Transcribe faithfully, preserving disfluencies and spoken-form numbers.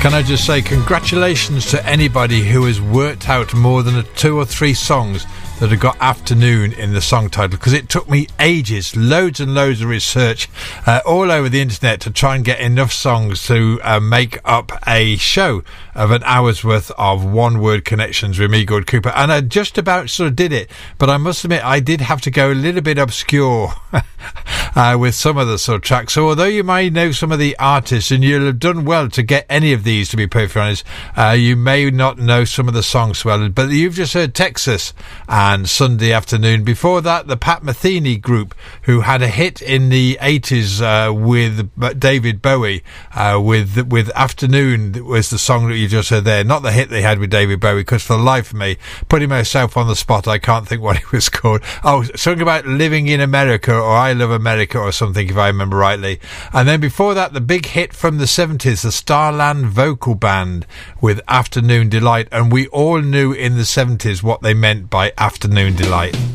Can I just say congratulations to anybody who has worked out more than a two or three songs that have got afternoon in the song title, because it took me ages, loads and loads of research uh, all over the internet to try and get enough songs to uh, make up a show of an hour's worth of one-word connections with me, Gord Cooper, and I just about sort of did it, but I must admit I did have to go a little bit obscure uh, with some of the sort of tracks. So although you may know some of the artists, and you'll have done well to get any of these, to be perfectly honest, uh, you may not know some of the songs well, but you've just heard Texas and Sunday Afternoon. Before that, the Pat Metheny group, who had a hit in the eighties uh, with David Bowie, uh, with with Afternoon was the song that you just heard there. Not the hit they had with David Bowie, because for the life of me, putting myself on the spot, I can't think what it was called. Oh, something about Living in America, or I Love America, or something, if I remember rightly. And then before that, the big hit from the seventies, the Starland Vocal Band with Afternoon Delight, and we all knew in the seventies what they meant by Afternoon Delight.